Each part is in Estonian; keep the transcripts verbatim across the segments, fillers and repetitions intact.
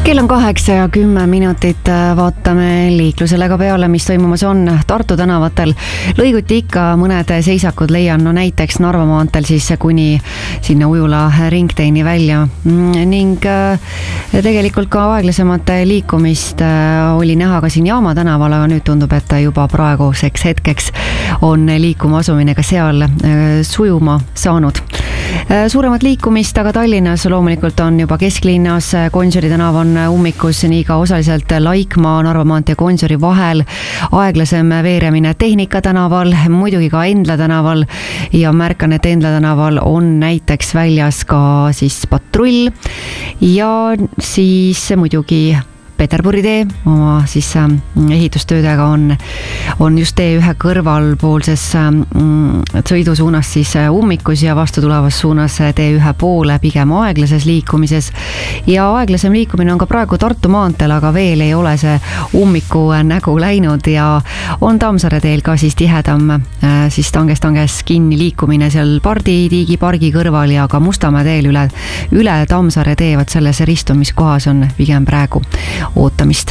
Kell on kaheksa ja kümme minutit, vaatame liiklusele ka peale, mis toimumas on Tartu tänavatel. Lõiguti ikka mõned seisakud leian, no näiteks Narva maanteel siis kuni sinna Ujula ringteeni välja ning tegelikult ka aeglasemat liikumist oli näha ka siin Jaama tänaval, aga nüüd tundub, et juba praeguseks hetkeks on liikuma asumine ka seal sujuma saanud. Suuremat liikumist aga Tallinnas loomulikult on juba kesklinnas, Gonsiori tänav on ummikus, nii ka osaliselt Laikmaa, Narva maantee ja Gonsiori vahel, aeglasem veeremine Tehnika tänaval, muidugi ka Endla tänaval ja märkan, et Endla tänaval on näiteks väljas ka siis patrull ja siis muidugi Peterburi tee oma siis ehitustöödega on, on just tee ühe kõrvalpoolses sõidusuunas siis ummikus ja vastu tulevas suunas tee ühe poole pigem aeglases liikumises. Ja aeglasem liikumine on ka praegu Tartu maanteel, aga veel ei ole see ummiku nägu läinud ja on Tammsaare teel ka siis tihedam siis tanges-tanges kinni liikumine seal Pardi Tiigi pargi kõrval ja ka Mustamäe teel üle, üle Tammsaare teevad selles ristumiskohas on pigem praegu ootamist.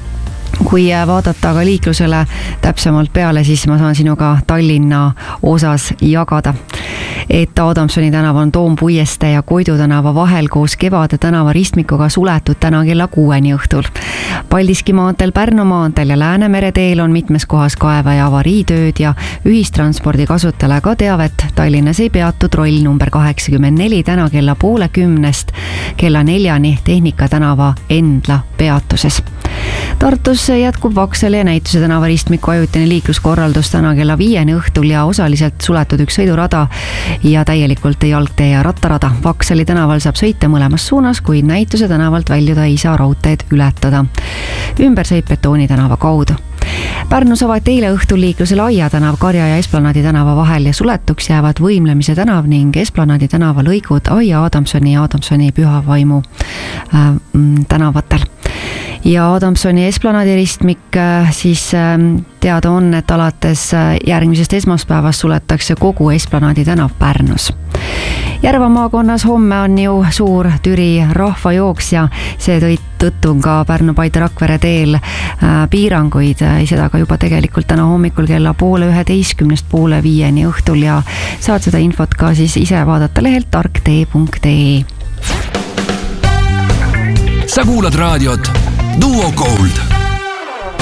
Kui vaadata aga liiklusele täpsemalt peale, siis ma saan sinuga Tallinna osas jagada. Et Adamsoni tänav on Toompuieste ja Koidu tänava vahel koos Kevade tänava ristmikuga suletud täna kella kuueni õhtul. Paldiski maanteel, Pärnu maanteel ja Läänemere teel on mitmes kohas kaeva ja avariitööd ja ühistranspordi kasutajale ka teavet. Tallinnas ei peatu troll number kaheksakümmend neli täna kella poole kümnest kella neljani Tehnika tänava Endla peatuses. Tartus jätkub Vaksali ja Näituse tänava ristmiku ajutine liikluskorraldus täna kella viieni õhtul ja osaliselt suletud üks sõidurada ja täielikult jalgtee ja rattarada. Vaksali tänaval saab sõita mõlemas suunas, kuid Näituse tänavalt väljuda ei saa raudteed ületada. Ümbersõit Betooni tänava kaudu. Pärnus avati eile õhtul liiklusele Aia tänav Karja ja Esplanaadi tänava vahel ja suletuks jäävad Võimlemise tänav ning Esplanaadi tänava lõigud Aia, Adamsoni ja Adamsoni Pühavaimu äh, tänavatel. Ja Adamsoni Esplanaadi ristmik siis teada on, et alates järgmisest esmaspäevast suletakse kogu Esplanaadi tänav Pärnus. Järva maakonnas homme on ju suur Türi rahvajooks ja see tõttu on ka Pärnu-Paide Rakvere teel piiranguid, seda ka juba tegelikult täna hommikul kella poole üheteistkümnest poole viieni õhtul ja saad seda infot ka siis ise vaadata lehelt tarktee punkt ee. Sa kuulad raadiot Duo Gold.